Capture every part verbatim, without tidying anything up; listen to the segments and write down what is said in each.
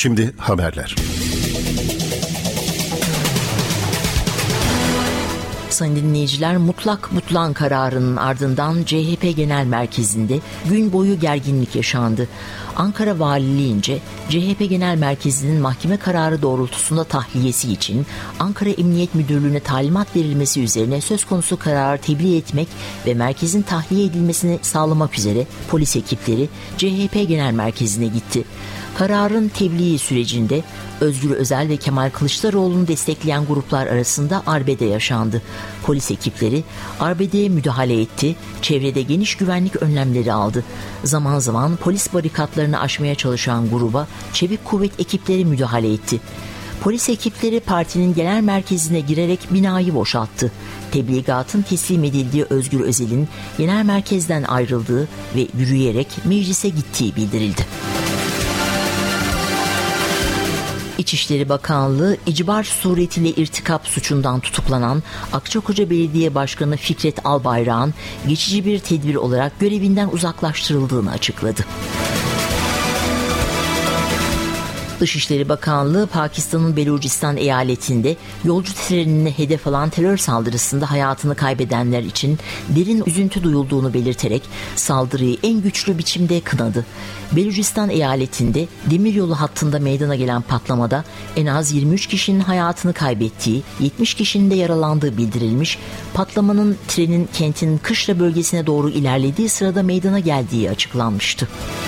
Şimdi haberler. Sayın dinleyiciler, mutlak butlan kararının ardından C H P Genel Merkezi'nde gün boyu gerginlik yaşandı. Ankara Valiliğince C H P Genel Merkezi'nin mahkeme kararı doğrultusunda tahliyesi için Ankara Emniyet Müdürlüğü'ne talimat verilmesi üzerine söz konusu kararı tebliğ etmek ve merkezin tahliye edilmesini sağlamak üzere polis ekipleri C H P Genel Merkezi'ne gitti. Kararın tebliği sürecinde Özgür Özel ve Kemal Kılıçdaroğlu'nu destekleyen gruplar arasında arbede yaşandı. Polis ekipleri arbedeye müdahale etti, çevrede geniş güvenlik önlemleri aldı. Zaman zaman polis barikatlarını aşmaya çalışan gruba çevik kuvvet ekipleri müdahale etti. Polis ekipleri partinin genel merkezine girerek binayı boşalttı. Tebligatın teslim edildiği Özgür Özel'in genel merkezden ayrıldığı ve yürüyerek meclise gittiği bildirildi. İçişleri Bakanlığı, icbar suretiyle irtikap suçundan tutuklanan Akçakoca Belediye Başkanı Fikret Albayrak'ın geçici bir tedbir olarak görevinden uzaklaştırıldığını açıkladı. Dışişleri Bakanlığı, Pakistan'ın Belucistan eyaletinde yolcu trenine hedef alan terör saldırısında hayatını kaybedenler için derin üzüntü duyulduğunu belirterek saldırıyı en güçlü biçimde kınadı. Belucistan eyaletinde demiryolu hattında meydana gelen patlamada en az yirmi üç kişinin hayatını kaybettiği, yetmiş kişinin de yaralandığı bildirilmiş. Patlamanın trenin kentin Kışla bölgesine doğru ilerlediği sırada meydana geldiği açıklanmıştı.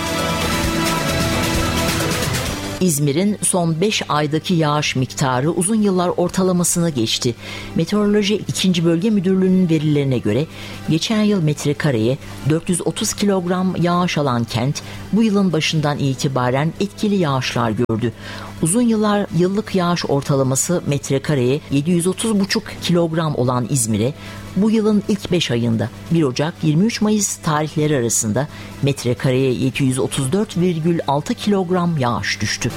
İzmir'in son beş aydaki yağış miktarı uzun yıllar ortalamasını geçti. Meteoroloji ikinci Bölge Müdürlüğü'nün verilerine göre geçen yıl metrekareye dört yüz otuz kilogram yağış alan kent bu yılın başından itibaren etkili yağışlar gördü. Uzun yıllar yıllık yağış ortalaması metrekareye yedi yüz otuz buçuk kilogram olan İzmir'e bu yılın ilk beş ayında bir Ocak yirmi üç Mayıs tarihleri arasında metrekareye yedi yüz otuz dört virgül altı kilogram yağış düştü.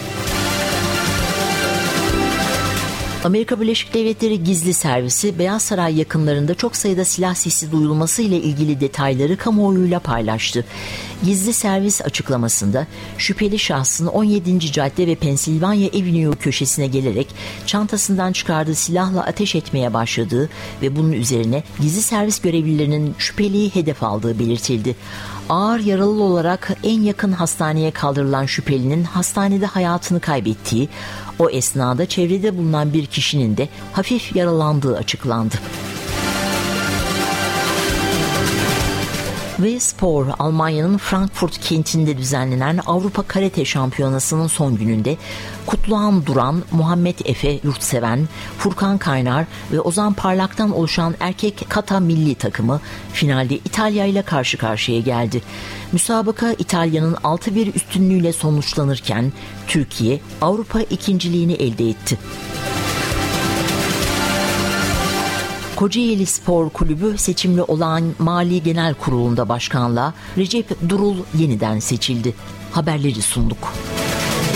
Amerika Birleşik Devletleri Gizli Servisi, Beyaz Saray yakınlarında çok sayıda silah sesi duyulması ile ilgili detayları kamuoyuyla paylaştı. Gizli servis açıklamasında şüpheli şahsın on yedinci cadde ve Pennsylvania Avenue köşesine gelerek çantasından çıkardığı silahla ateş etmeye başladığı ve bunun üzerine gizli servis görevlilerinin şüpheliyi hedef aldığı belirtildi. Ağır yaralı olarak en yakın hastaneye kaldırılan şüphelinin hastanede hayatını kaybettiği, o esnada çevrede bulunan bir kişinin de hafif yaralandığı açıklandı. Ve spor, Almanya'nın Frankfurt kentinde düzenlenen Avrupa Karate Şampiyonası'nın son gününde Kutluhan Duran, Muhammed Efe Yurtseven, Furkan Kaynar ve Ozan Parlak'tan oluşan erkek kata milli takımı finalde İtalya ile karşı karşıya geldi. Müsabaka İtalya'nın altı bir üstünlüğüyle sonuçlanırken Türkiye Avrupa ikinciliğini elde etti. Kocaeli Spor Kulübü seçimli olan Mali Genel Kurulu'nda başkanlığa Recep Durul yeniden seçildi. Haberleri sunduk.